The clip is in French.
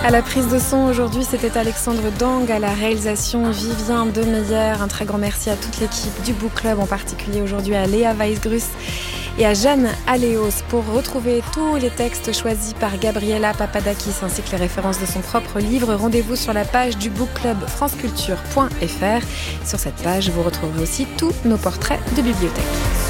À la prise de son aujourd'hui, c'était Alexandre Dang, à la réalisation Vivien Demeyer. Un très grand merci à toute l'équipe du Book Club, en particulier aujourd'hui à Léa Weisgrus et à Jeanne Aléos. Pour retrouver tous les textes choisis par Gabriela Papadakis ainsi que les références de son propre livre, rendez-vous sur la page du Book Club franceculture.fr. Sur cette page, vous retrouverez aussi tous nos portraits de bibliothèque.